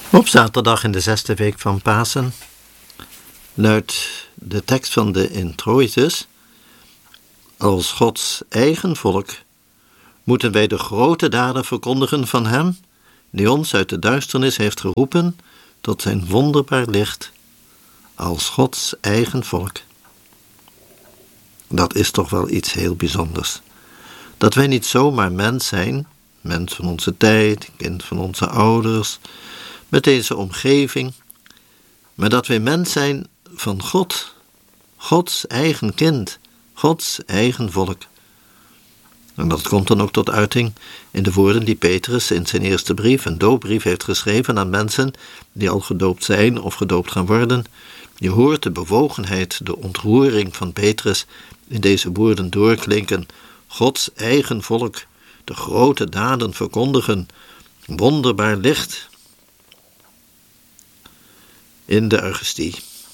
Op zaterdag in de 6e week van Pasen luidt de tekst van de Introitus: als Gods eigen volk moeten wij de grote daden verkondigen van Hem, die ons uit de duisternis heeft geroepen tot zijn wonderbaar licht, als Gods eigen volk. Dat is toch wel iets heel bijzonders. Dat wij niet zomaar mens zijn, mens van onze tijd, kind van onze ouders, met deze omgeving, maar dat wij mens zijn van God, Gods eigen kind, Gods eigen volk. En dat komt dan ook tot uiting in de woorden die Petrus in zijn eerste brief, een doopbrief, heeft geschreven aan mensen die al gedoopt zijn of gedoopt gaan worden. Je hoort de bewogenheid, de ontroering van Petrus in deze woorden doorklinken. Gods eigen volk, de grote daden verkondigen, wonderbaar licht. In de Eucharistie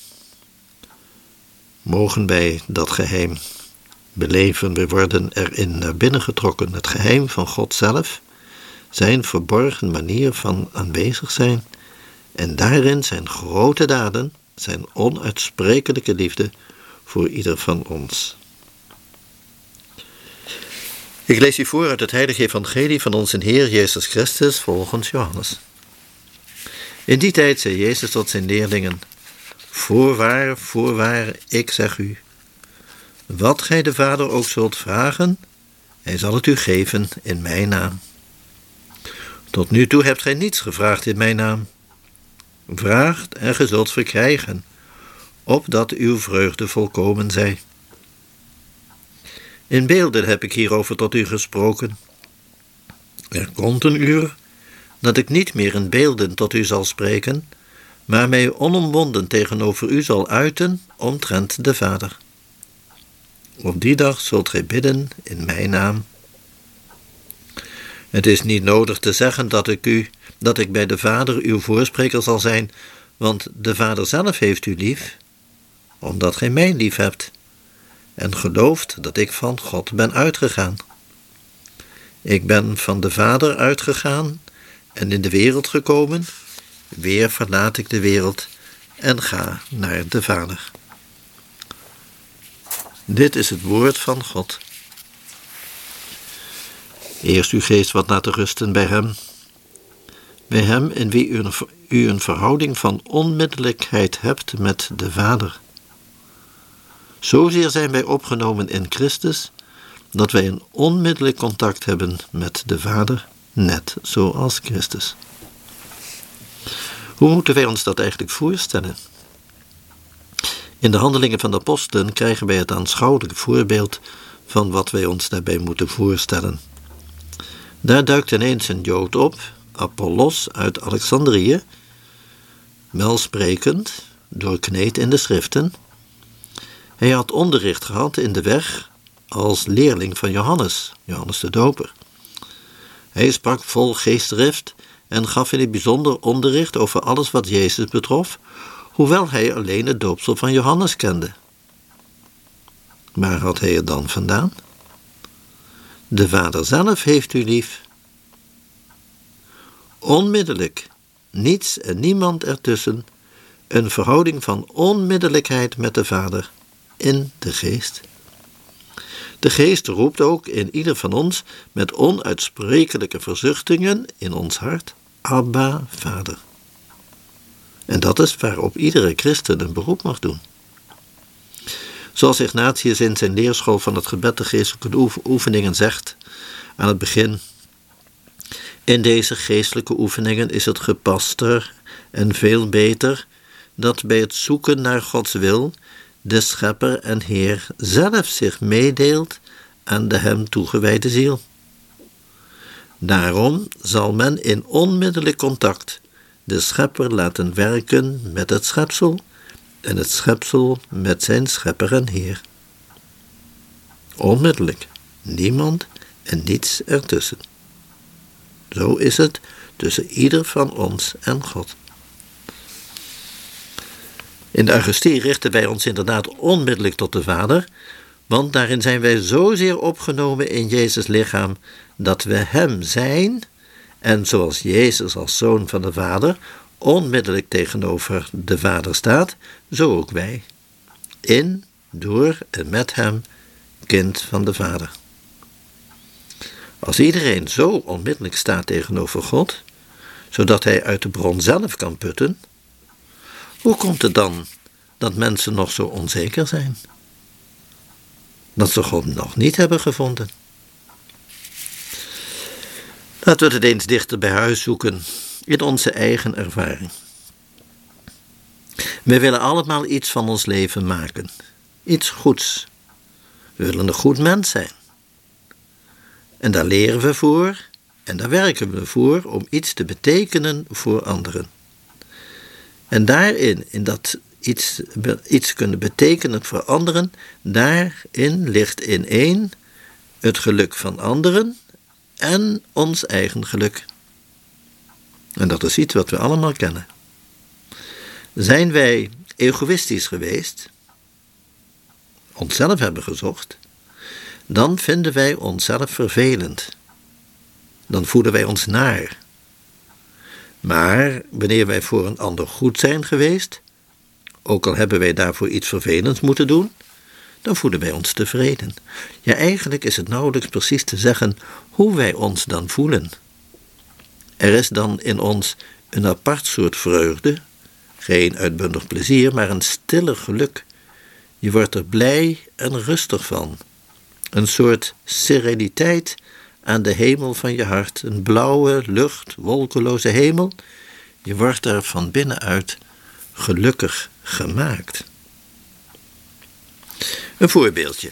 mogen wij dat geheim beleven. We worden erin naar binnen getrokken. Het geheim van God zelf, zijn verborgen manier van aanwezig zijn, en daarin zijn grote daden, zijn onuitsprekelijke liefde voor ieder van ons. Ik lees u voor uit het heilige evangelie van onze Heer Jezus Christus volgens Johannes. In die tijd zei Jezus tot zijn leerlingen: voorwaar, voorwaar, ik zeg u, wat gij de Vader ook zult vragen, hij zal het u geven in mijn naam. Tot nu toe hebt gij niets gevraagd in mijn naam. Vraagt en gij zult verkrijgen, opdat uw vreugde volkomen zij. In beelden heb ik hierover tot u gesproken. Er komt een uur dat ik niet meer in beelden tot u zal spreken, maar mij onomwonden tegenover u zal uiten omtrent de Vader. Op die dag zult gij bidden in mijn naam. Het is niet nodig te zeggen dat ik bij de Vader uw voorspreker zal zijn, want de Vader zelf heeft u lief, omdat gij mij lief hebt, en gelooft dat ik van God ben uitgegaan. Ik ben van de Vader uitgegaan en in de wereld gekomen, weer verlaat ik de wereld en ga naar de Vader. Dit is het woord van God. Eerst uw geest wat laten rusten bij hem in wie u een verhouding van onmiddellijkheid hebt met de Vader. Zozeer zijn wij opgenomen in Christus, dat wij een onmiddellijk contact hebben met de Vader, net zoals Christus. Hoe moeten wij ons dat eigenlijk voorstellen? In de Handelingen van de Apostelen krijgen wij het aanschouwelijk voorbeeld van wat wij ons daarbij moeten voorstellen. Daar duikt ineens een Jood op, Apollos uit Alexandrië, welsprekend, doorkneed in de schriften. Hij had onderricht gehad in de weg als leerling van Johannes de Doper. Hij sprak vol geestdrift en gaf in het bijzonder onderricht over alles wat Jezus betrof, hoewel hij alleen het doopsel van Johannes kende. Waar had hij het dan vandaan? De Vader zelf heeft u lief. Onmiddellijk, niets en niemand ertussen, een verhouding van onmiddellijkheid met de Vader in de geest. De geest roept ook in ieder van ons met onuitsprekelijke verzuchtingen in ons hart: Abba, Vader. En dat is waarop iedere christen een beroep mag doen. Zoals Ignatius in zijn leerschool van het gebed de geestelijke oefeningen zegt aan het begin: in deze geestelijke oefeningen is het gepaster en veel beter dat bij het zoeken naar Gods wil de Schepper en Heer zelf zich meedeelt aan de hem toegewijde ziel. Daarom zal men in onmiddellijk contact de Schepper laten werken met het schepsel en het schepsel met zijn Schepper en Heer. Onmiddellijk, niemand en niets ertussen. Zo is het tussen ieder van ons en God. In de Eucharistie richten wij ons inderdaad onmiddellijk tot de Vader, want daarin zijn wij zozeer opgenomen in Jezus' lichaam dat we hem zijn en zoals Jezus als zoon van de Vader onmiddellijk tegenover de Vader staat, zo ook wij. In, door en met hem, kind van de Vader. Als iedereen zo onmiddellijk staat tegenover God, zodat hij uit de bron zelf kan putten, hoe komt het dan dat mensen nog zo onzeker zijn? Dat ze God nog niet hebben gevonden. Laten we het eens dichter bij huis zoeken, in onze eigen ervaring. We willen allemaal iets van ons leven maken. Iets goeds. We willen een goed mens zijn. En daar leren we voor en daar werken we voor om iets te betekenen voor anderen. En daarin, in dat iets kunnen betekenen voor anderen, daarin ligt ineen het geluk van anderen en ons eigen geluk. En dat is iets wat we allemaal kennen. Zijn wij egoïstisch geweest, onszelf hebben gezocht, dan vinden wij onszelf vervelend. Dan voelen wij ons naar. Maar wanneer wij voor een ander goed zijn geweest, ook al hebben wij daarvoor iets vervelends moeten doen, dan voelen wij ons tevreden. Ja, eigenlijk is het nauwelijks precies te zeggen hoe wij ons dan voelen. Er is dan in ons een apart soort vreugde, geen uitbundig plezier, maar een stille geluk. Je wordt er blij en rustig van. Een soort sereniteit aan de hemel van je hart, een blauwe lucht, wolkeloze hemel. Je wordt er van binnenuit gelukkig gemaakt. Een voorbeeldje.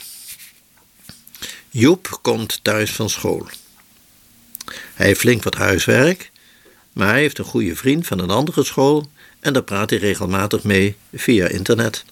Joep komt thuis van school. Hij heeft flink wat huiswerk, maar hij heeft een goede vriend van een andere school en daar praat hij regelmatig mee via internet.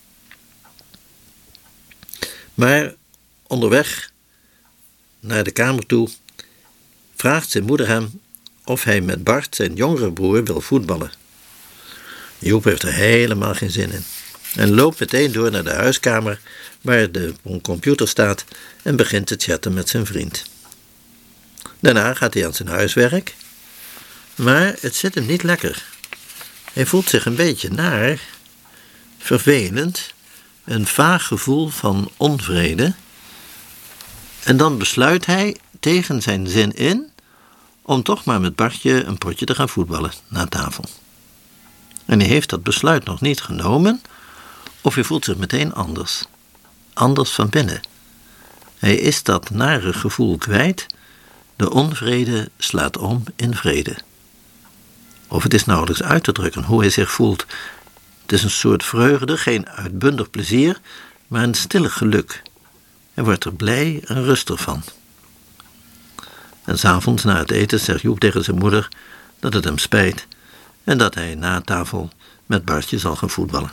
Maar onderweg naar de kamer toe vraagt zijn moeder hem of hij met Bart, zijn jongere broer, wil voetballen. Joep heeft er helemaal geen zin in en loopt meteen door naar de huiskamer waar de computer staat en begint te chatten met zijn vriend. Daarna gaat hij aan zijn huiswerk, maar het zit hem niet lekker. Hij voelt zich een beetje naar, vervelend, een vaag gevoel van onvrede. En dan besluit hij tegen zijn zin in om toch maar met Bartje een potje te gaan voetballen na tafel. En hij heeft dat besluit nog niet genomen of hij voelt zich meteen anders. Anders van binnen. Hij is dat nare gevoel kwijt. De onvrede slaat om in vrede. Of het is nauwelijks uit te drukken hoe hij zich voelt. Het is een soort vreugde, geen uitbundig plezier, maar een stille geluk. Hij wordt er blij en rustig van. En 's avonds na het eten zegt Joep tegen zijn moeder dat het hem spijt en dat hij na tafel met Bartje zal gaan voetballen.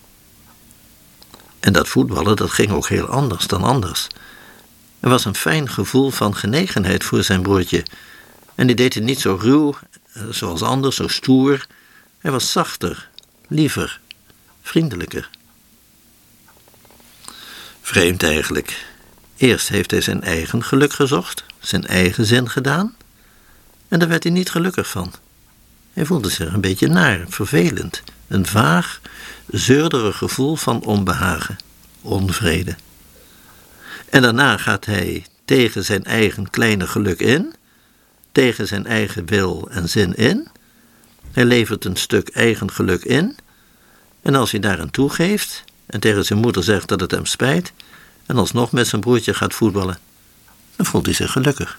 En dat voetballen, dat ging ook heel anders dan anders. Er was een fijn gevoel van genegenheid voor zijn broertje. En die deed het niet zo ruw, zoals anders, zo stoer. Hij was zachter, liever, vriendelijker. Vreemd eigenlijk. Eerst heeft hij zijn eigen geluk gezocht, zijn eigen zin gedaan. En daar werd hij niet gelukkig van. Hij voelde zich een beetje naar, vervelend. Een vaag, zeurderig gevoel van onbehagen, onvrede. En daarna gaat hij tegen zijn eigen kleine geluk in, tegen zijn eigen wil en zin in. Hij levert een stuk eigen geluk in. En als hij daaraan toegeeft en tegen zijn moeder zegt dat het hem spijt en alsnog met zijn broertje gaat voetballen, dan voelt hij zich gelukkig.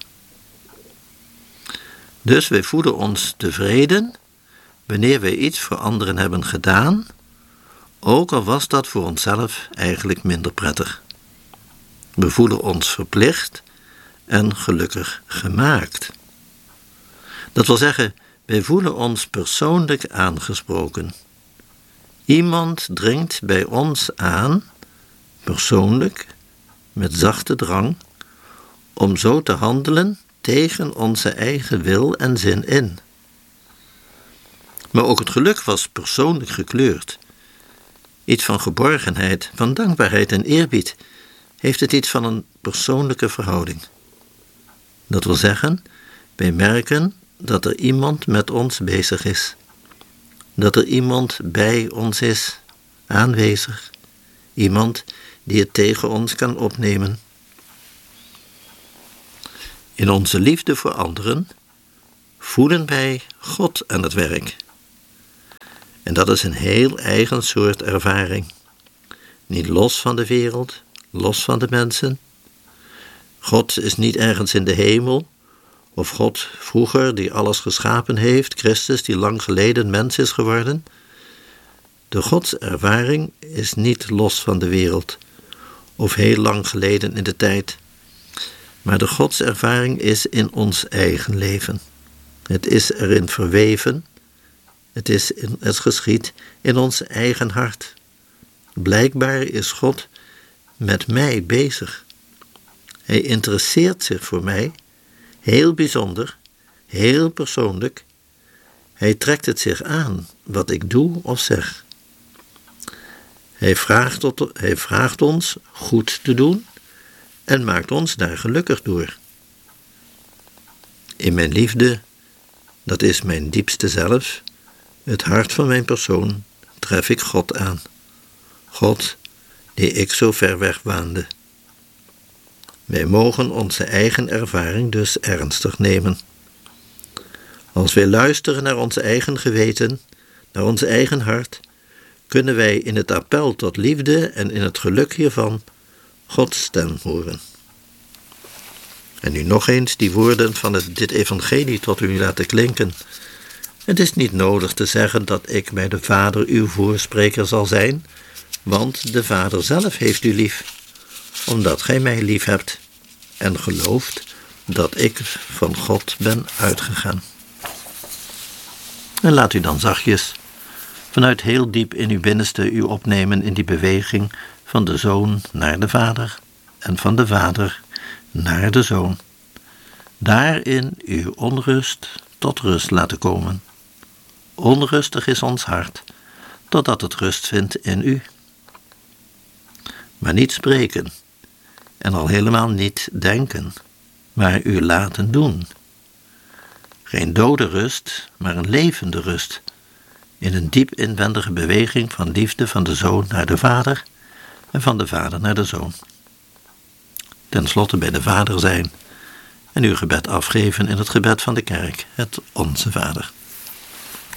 Dus wij voelen ons tevreden wanneer wij iets voor anderen hebben gedaan, ook al was dat voor onszelf eigenlijk minder prettig. We voelen ons verplicht en gelukkig gemaakt. Dat wil zeggen, wij voelen ons persoonlijk aangesproken. Iemand dringt bij ons aan, persoonlijk, met zachte drang, om zo te handelen tegen onze eigen wil en zin in. Maar ook het geluk was persoonlijk gekleurd. Iets van geborgenheid, van dankbaarheid en eerbied heeft het iets van een persoonlijke verhouding. Dat wil zeggen, wij merken dat er iemand met ons bezig is. dat er iemand bij ons is, aanwezig, iemand die het tegen ons kan opnemen. In onze liefde voor anderen voelen wij God aan het werk. En dat is een heel eigen soort ervaring. Niet los van de wereld, los van de mensen. God is niet ergens in de hemel, of God vroeger die alles geschapen heeft, Christus die lang geleden mens is geworden. De godservaring is niet los van de wereld, of heel lang geleden in de tijd. Maar de godservaring is in ons eigen leven. Het is erin verweven, het geschiet in ons eigen hart. Blijkbaar is God met mij bezig. Hij interesseert zich voor mij, heel bijzonder, heel persoonlijk. Hij trekt het zich aan wat ik doe of zeg. Hij vraagt ons goed te doen en maakt ons daar gelukkig door. In mijn liefde, dat is mijn diepste zelf, het hart van mijn persoon, tref ik God aan. God, die ik zo ver weg waande. Wij mogen onze eigen ervaring dus ernstig nemen. Als wij luisteren naar ons eigen geweten, naar ons eigen hart, kunnen wij in het appel tot liefde en in het geluk hiervan Gods stem horen. En nu nog eens die woorden van dit evangelie tot u laten klinken. Het is niet nodig te zeggen dat ik bij de Vader uw voorspreker zal zijn, want de Vader zelf heeft u lief, omdat gij mij lief hebt en gelooft dat ik van God ben uitgegaan. En laat u dan zachtjes vanuit heel diep in uw binnenste u opnemen in die beweging van de Zoon naar de Vader en van de Vader naar de Zoon. Daarin uw onrust tot rust laten komen. Onrustig is ons hart, totdat het rust vindt in u. Maar niet spreken, en al helemaal niet denken, maar u laten doen. Geen dode rust, maar een levende rust, in een diep inwendige beweging van liefde van de Zoon naar de Vader en van de Vader naar de Zoon. Ten slotte bij de Vader zijn en uw gebed afgeven in het gebed van de kerk, het Onze Vader.